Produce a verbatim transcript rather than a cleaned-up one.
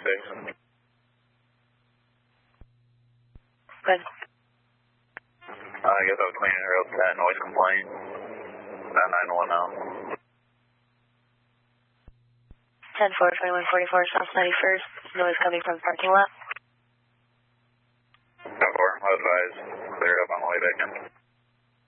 six. Good. Uh, I guess I was cleaning her up with that noise complaint. That nine one now. ten four, twenty-one forty-four, South ninety-first. Noise coming from the parking lot. ten four, I'll advise. Clear it up on the way back in.